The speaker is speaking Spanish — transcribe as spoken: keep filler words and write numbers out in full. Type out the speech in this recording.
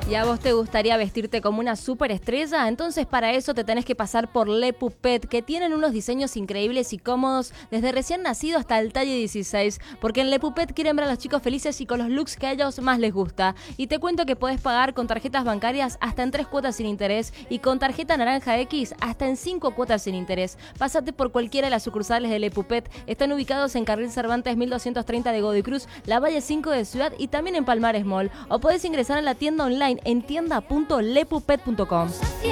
¿Y a vos te gustaría vestirte como una superestrella? Entonces para eso te tenés que pasar por Lepupet, que tienen unos diseños increíbles y cómodos desde recién nacido hasta el talle dieciséis, porque en Lepupet quieren ver a los chicos felices y con los looks que a ellos más les gusta. Y te cuento que podés pagar con tarjetas bancarias hasta en tres cuotas sin interés y con tarjeta Naranja X hasta en cinco cuotas sin interés. Pásate por cualquiera de las sucursales de Lepupet. Están ubicados en Carril Cervantes mil doscientos treinta de Godoy Cruz, La Valle cinco de Ciudad y también en Palmares Mall. O podés ingresar a la tienda online en tienda punto lepupet punto com.